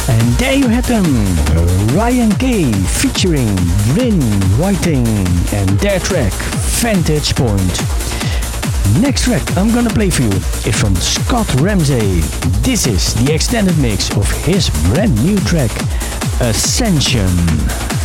And there you have them, Ryan Kay featuring Bryn Whiting and their track Vantage Point. Next track I'm gonna play for you is from Scott Ramsey. This is the extended mix of his brand new track Ascension.